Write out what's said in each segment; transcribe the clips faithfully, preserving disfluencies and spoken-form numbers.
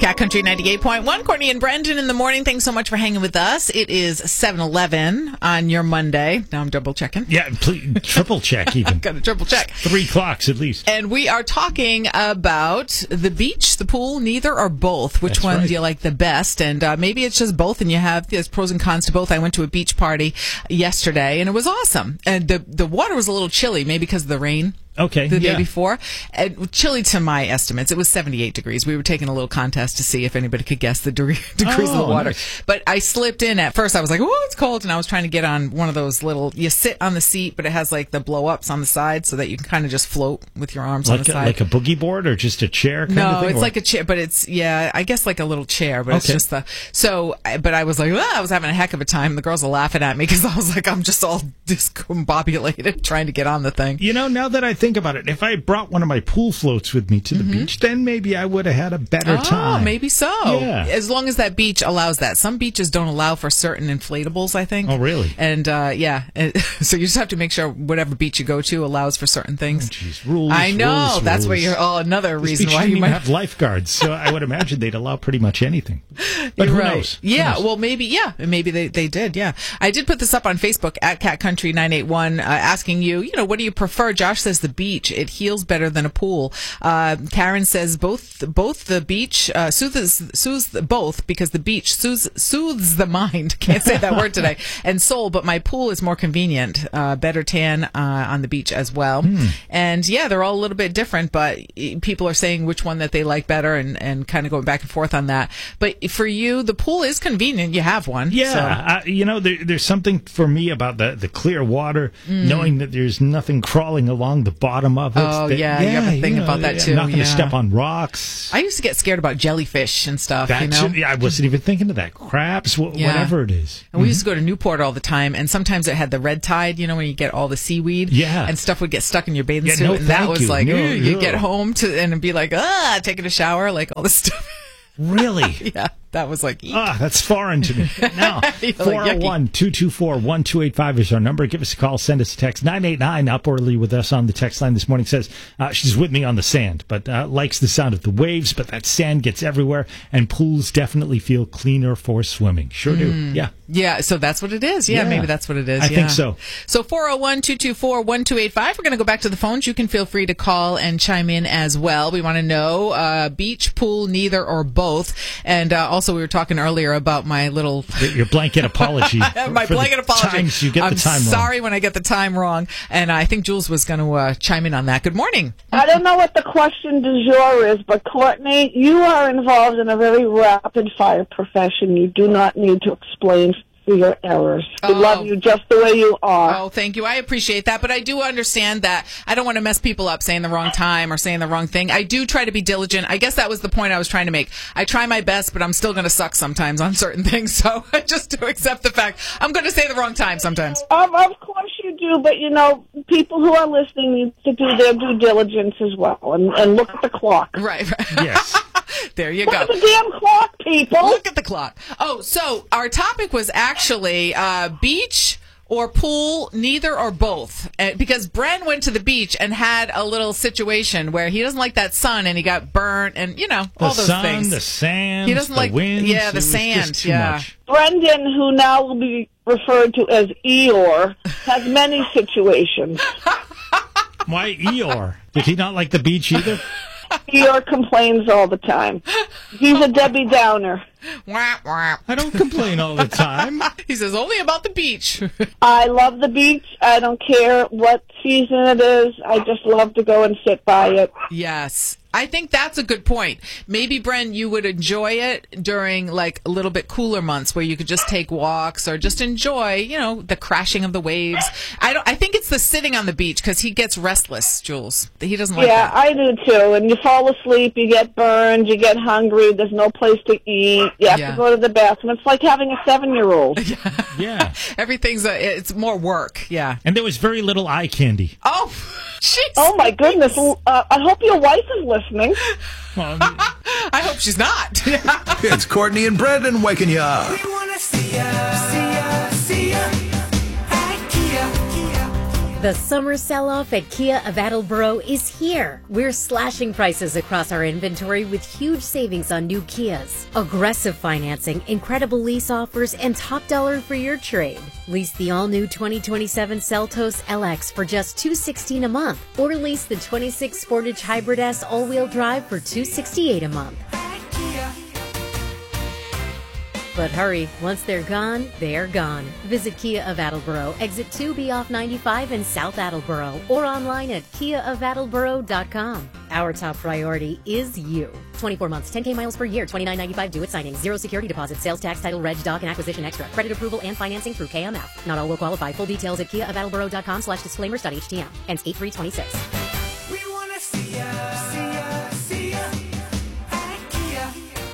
Cat Country ninety-eight point one. Courtney and Brendan in the morning. Thanks so much for hanging with us. It is seven eleven on your Monday. Now I'm double checking. Yeah, please, triple check even. Got to triple check. Three clocks at least. And we are talking about the beach, the pool, neither or both. Which That's one right. do you like the best? And uh, maybe it's just both, and you have there's pros and cons to both. I went to a beach party yesterday, and it was awesome. And the the water was a little chilly, maybe because of the rain. Okay. The yeah. day before. And chilly to my estimates. It was seventy-eight degrees. We were taking a little contest to see if anybody could guess the degree, degrees oh, of the water. Nice. But I slipped in at first. I was like, oh, it's cold. And I was trying to get on one of those little, you sit on the seat, but it has like the blow ups on the side so that you can kind of just float with your arms like on the a, side. Like a boogie board or just a chair kind no, of thing? it's or? like a chair, but it's, yeah, I guess like a little chair, but it's Okay. just the, so, I- but I was like, ah, I was having a heck of a time. The girls were laughing at me because I was like, I'm just all discombobulated trying to get on the thing. You know, now that I think about it, if I brought one of my pool floats with me to the Mm-hmm. beach, then maybe I would have had a better Oh, time. maybe so. Yeah. As long as that beach allows that. Some beaches don't allow for certain inflatables, I think. Oh, really? And, uh, yeah. And so you just have to make sure whatever beach you go to allows for certain things. Jeez, rules. I know. rules, That's where rules. you're, oh, another This reason beach why shouldn't you even might have lifeguards, so I would imagine they'd allow pretty much anything. But You're who right. knows? Who Yeah, knows? well, maybe, yeah, maybe they, they did, yeah. I did put this up on Facebook at Cat Country nine eight one, uh, asking you, you know, what do you prefer? Josh says the beach. It heals better than a pool. Uh, Karen says both, both the beach, uh, soothes, soothes the, both because the beach soothes, soothes the mind. Can't say that word today. And soul, but my pool is more convenient. Uh, better tan, uh, on the beach as well. Hmm. And yeah, they're all a little bit different, but eh, people are saying which one that they like better and, and kind of going back and forth on that. But for you, the pool is convenient. You have one. so. Yeah, uh, you know, there, there's something for me about the, the clear water, knowing that there's nothing crawling along the bottom of it. Oh, that- yeah, you have a thing know, about that, I'm too, not going to yeah. step on rocks. I used to get scared about jellyfish and stuff, That you know? too- yeah, I wasn't even thinking of that. Crabs, wh- Yeah. whatever it is. And we used to go to Newport all the time, and sometimes it had the red tide, you know, when you get all the seaweed. Yeah. And stuff would get stuck in your bathing Yeah, suit. no, and that thank was you. like, No, ooh, you no. get home to and it'd be like, ah, taking a shower, like all this stuff. Really? Yeah, that was like, eek. Ah, that's foreign to me. Now, You're like, four oh one, two two four, one two eight five is our number. Give us a call. Send us a text. nine eight nine, up early with us on the text line this morning, says uh, she's with me on the sand, but uh, likes the sound of the waves, but that sand gets everywhere, and pools definitely feel cleaner for swimming. Sure do. Yeah. Yeah, so that's what it is. Yeah, Yeah. maybe that's what it is. I yeah. think so. So four oh one, two two four, one two eight five. We're going to go back to the phones. You can feel free to call and chime in as well. We want to know uh, beach, pool, neither or both. And uh, also we were talking earlier about my little... Your blanket apology. my for blanket the apology. Times you get I'm the time wrong. sorry when I get the time wrong. And I think Jules was going to uh, chime in on that. Good morning. I don't know what the question du jour is, but Courtney, you are involved in a very rapid-fire profession. You do not need to explain for your errors. We Oh. love you just the way you are. Oh, thank you. I appreciate that. But I do understand that I don't want to mess people up saying the wrong time or saying the wrong thing. I do try to be diligent. I guess that was the point I was trying to make. I try my best, but I'm still going to suck sometimes on certain things. So just to accept the fact, I'm going to say the wrong time sometimes. Of, of course you do, but, you know, people who are listening need to do their due diligence as well and, and look at the clock. Right, right. Yes. There you Look go. at the damn clock, people. Look at the clock. Oh, so our topic was actually uh, beach or pool, neither or both. Uh, because Bren went to the beach and had a little situation where he doesn't like that sun and he got burnt and, you know, The all those sun, things. the sand, He doesn't the like- wind. yeah, the it was sand, Just too yeah. much. Brendan, who now will be referred to as Eeyore, has many situations. Why Eeyore? Did he not like the beach either? Eeyore complains all the time. He's a Debbie Downer. Wah, wah. I don't complain all the time. He says only about the beach. I love the beach. I don't care what season it is. I just love to go and sit by it. Yes. I think that's a good point. Maybe, Bren, you would enjoy it during like a little bit cooler months where you could just take walks or just enjoy, you know, the crashing of the waves. I don't. I think it's the sitting on the beach because he gets restless, Jules. He doesn't like Yeah, that. I do too. And you fall asleep, you get burned, you get hungry, there's no place to eat, you have Yeah. to go to the bathroom. It's like having a seven-year-old. Yeah. Everything's a, it's more work. Yeah. And there was very little eye candy. Oh, jeez. Oh, my goodness. Uh, I hope your wife is listening. Well, I hope she's not. It's Courtney and Brendan waking you up. We wanna see ya, see ya, see ya at Kia. The summer sell-off at Kia of Attleboro is here. We're slashing prices across our inventory with huge savings on new Kias. Aggressive financing, incredible lease offers, and top dollar for your trade. Lease the all-new twenty twenty-seven Seltos L X for just two hundred sixteen dollars a month, or lease the twenty-six Sportage Hybrid S all-wheel drive for two hundred sixty-eight dollars a month. But hurry, once they're gone, they're gone. Visit Kia of Attleboro, exit two B off ninety-five in South Attleboro, or online at kia of attleboro dot com. Our top priority is you. twenty-four months, ten K miles per year, twenty-nine ninety-five due at signing, zero security deposit, sales tax, title, reg, doc, and acquisition extra. Credit approval and financing through K M F. Not all will qualify. Full details at kia of attleboro dot com slash disclaimers.htm. Ends eight three twenty-six. We wanna see ya, see ya, see ya at Kia.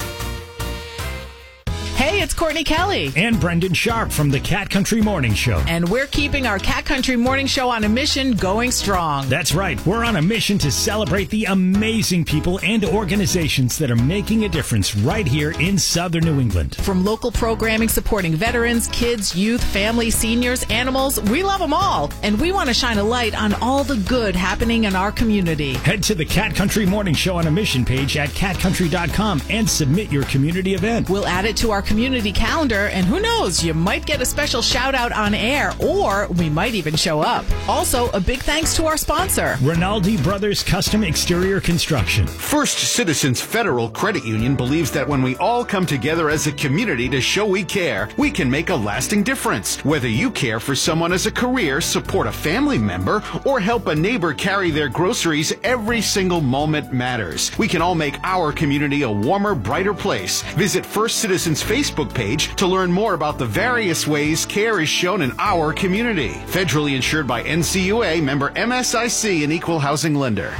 Hey, it's Courtney Kelly. And Brendan Sharp from the Cat Country Morning Show. And we're keeping our Cat Country Morning Show on a mission going strong. That's right. We're on a mission to celebrate the amazing people and organizations that are making a difference right here in Southern New England. From local programming supporting veterans, kids, youth, families, seniors, animals, we love them all. And we want to shine a light on all the good happening in our community. Head to the Cat Country Morning Show on a mission page at cat country dot com and submit your community event. We'll add it to our community calendar, and who knows, you might get a special shout out on air, or we might even show up. Also, a big thanks to our sponsor, Rinaldi Brothers Custom Exterior Construction. First Citizens Federal Credit Union believes that when we all come together as a community to show we care, we can make a lasting difference. Whether you care for someone as a career, support a family member, or help a neighbor carry their groceries, every single moment matters. We can all make our community a warmer, brighter place. Visit First Citizens Facebook page to learn more about the various ways care is shown in our community. Federally insured by N C U A, member M S I C, and equal housing lender.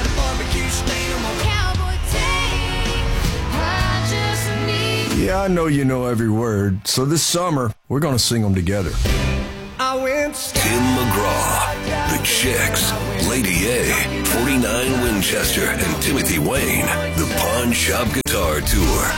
Yeah, I know you know every word, so this summer, we're going to sing them together. I went Tim McGraw, The Chicks, Lady A, forty-nine Winchester, and Timothy Wayne, the Pawn Shop Guitar Tour.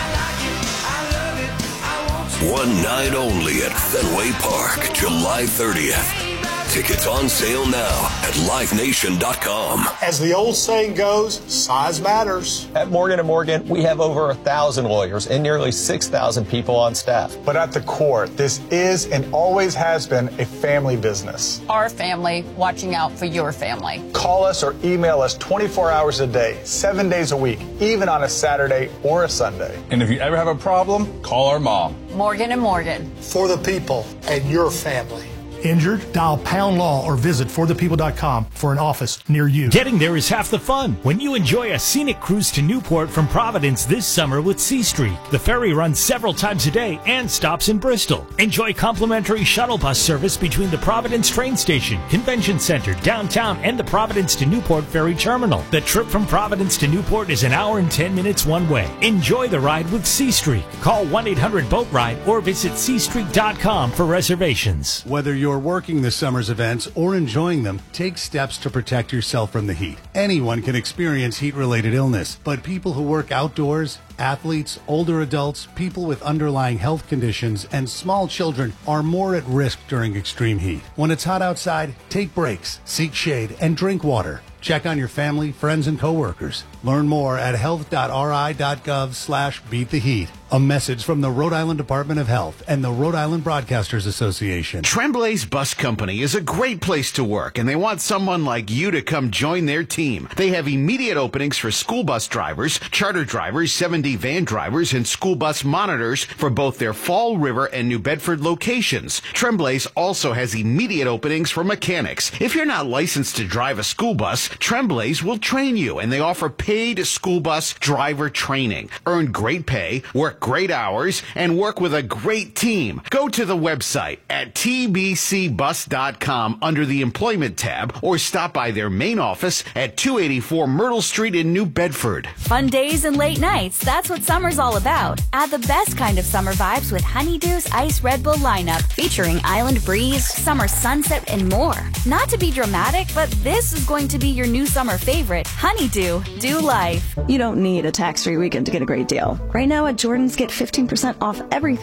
One night only at Fenway Park, July thirtieth. Tickets on sale now at live nation dot com. As the old saying goes, size matters. At Morgan and Morgan, we have over a thousand lawyers and nearly six thousand people on staff. But at the core, this is and always has been a family business. Our family watching out for your family. Call us or email us twenty-four hours a day, seven days a week, even on a Saturday or a Sunday. And if you ever have a problem, call our mom. Morgan and Morgan. For the people and your family. Injured? Dial Pound Law or visit for the people dot com for an office near you. Getting there is half the fun when you enjoy a scenic cruise to Newport from Providence this summer with Sea Streak. The ferry runs several times a day and stops in Bristol. Enjoy complimentary shuttle bus service between the Providence train station, Convention Center, downtown, and the Providence to Newport ferry terminal. The trip from Providence to Newport is an hour and ten minutes one way. Enjoy the ride with Sea Streak. Call one eight hundred boat ride or visit sea streak dot com for reservations. Whether you're working the summer's events or enjoying them, take steps to protect yourself from the heat. Anyone can experience heat-related illness, but people who work outdoors, athletes, older adults, people with underlying health conditions, and small children are more at risk during extreme heat. When it's hot outside, take breaks, seek shade, and drink water. Check on your family, friends, and coworkers. Learn more at health dot r i dot gov slash beat the heat. A message from the Rhode Island Department of Health and the Rhode Island Broadcasters Association. Tremblay's Bus Company is a great place to work, and they want someone like you to come join their team. They have immediate openings for school bus drivers, charter drivers, seven D van drivers, and school bus monitors for both their Fall River and New Bedford locations. Tremblay's also has immediate openings for mechanics. If you're not licensed to drive a school bus, Tremblay's will train you, and they offer paid school bus driver training. Earn great pay, work great hours, and work with a great team. Go to the website at t b c bus dot com under the Employment tab, or stop by their main office at two eighty-four Myrtle Street in New Bedford. Fun days and late nights, that's what summer's all about. Add the best kind of summer vibes with Honeydew's Ice Red Bull lineup, featuring Island Breeze, Summer Sunset, and more. Not to be dramatic, but this is going to be your new summer favorite. Honeydew, do life. You don't need a tax-free weekend to get a great deal. Right now at Jordan's, get fifteen percent off everything.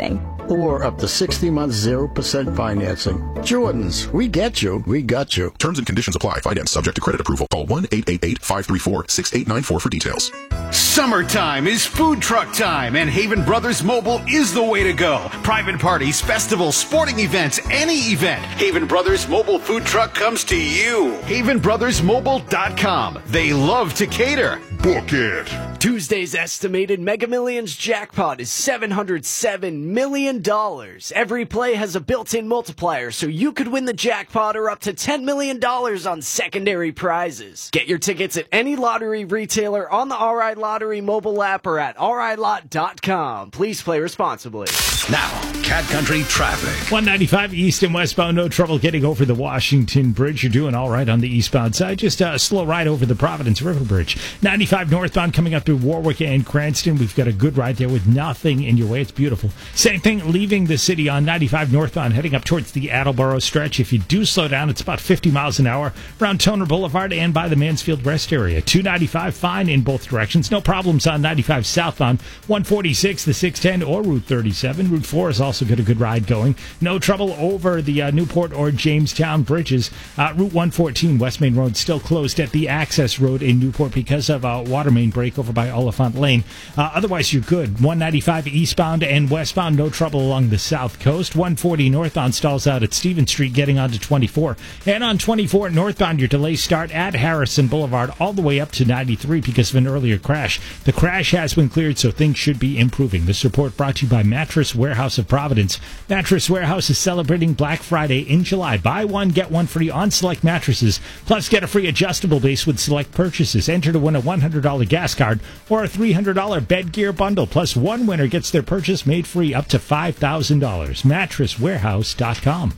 or up to sixty months zero percent financing. Jordan's, we get you, we got you. Terms and conditions apply. Finance subject to credit approval. Call one eight eight eight, five three four, six eight nine four for details. Summertime is food truck time, and Haven Brothers Mobile is the way to go. Private parties, festivals, sporting events, any event. Haven Brothers Mobile Food Truck comes to you. haven brothers mobile dot com. They love to cater. Book it. Tuesday's estimated Mega Millions jackpot is seven hundred seven million dollars. Every play has a built-in multiplier, so you could win the jackpot or up to ten million dollars on secondary prizes. Get your tickets at any lottery retailer on the R I Lottery mobile app or at r i lot dot com. Please play responsibly. Now, Cat Country traffic. one ninety-five east and westbound, no trouble getting over the Washington Bridge. You're doing all right on the eastbound side. Just a slow ride over the Providence River Bridge. ninety-five northbound coming up to Warwick and Cranston. We've got a good ride there with nothing in your way. It's beautiful. Same thing leaving the city on ninety-five northbound, heading up towards the Attleboro stretch. If you do slow down, it's about fifty miles an hour around Toner Boulevard and by the Mansfield Rest area. two ninety-five fine in both directions. No problems on ninety-five southbound, one forty-six, the six ten, or Route thirty-seven. Route four has also got a good ride going. No trouble over the uh, Newport or Jamestown bridges. Uh, Route one fourteen, West Main Road, still closed at the access road in Newport because of a water main break over by Oliphant Lane. Uh, otherwise, you're good. one ninety-five eastbound and westbound, no trouble along the south coast. one forty northbound stalls out at Stevens Street, getting onto twenty-four. And on twenty-four northbound, your delays start at Harrison Boulevard all the way up to ninety-three because of an earlier crash. The crash has been cleared, so things should be improving. This report brought to you by Mattress Warehouse of Providence. Mattress Warehouse is celebrating Black Friday in July. Buy one, get one free on select mattresses. Plus, get a free adjustable base with select purchases. Enter to win a one hundred dollars gas card or a three hundred dollars bed gear bundle. Plus, one winner gets their purchase made free up to five thousand dollars. mattress warehouse dot com.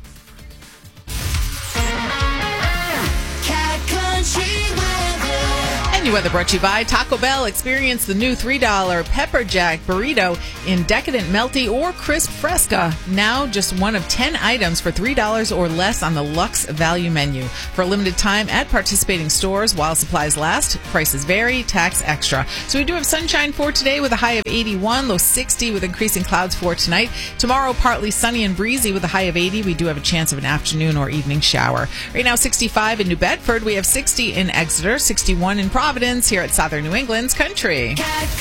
New weather brought to you by Taco Bell. Experience the new three dollar Pepper Jack burrito in decadent melty or crisp fresca. Now just one of ten items for three dollars or less on the Luxe Value menu. For a limited time at participating stores while supplies last. Prices vary, tax extra. So we do have sunshine for today with a high of eighty-one, low sixty with increasing clouds for tonight. Tomorrow partly sunny and breezy with a high of eighty. We do have a chance of an afternoon or evening shower. Right now sixty-five in New Bedford. We have sixty in Exeter, sixty-one in Providence. Here at Southern New England's Country.